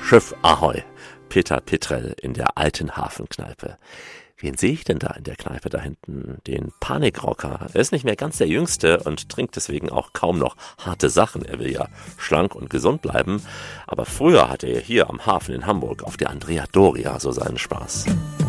Schiff Ahoi, Peter Petrell in der alten Hafenkneipe. Wen sehe ich denn da in der Kneipe da hinten? Den Panikrocker. Er ist nicht mehr ganz der Jüngste und trinkt deswegen auch kaum noch harte Sachen. Er will ja schlank und gesund bleiben. Aber früher hatte er hier am Hafen in Hamburg auf der Andrea Doria so seinen Spaß.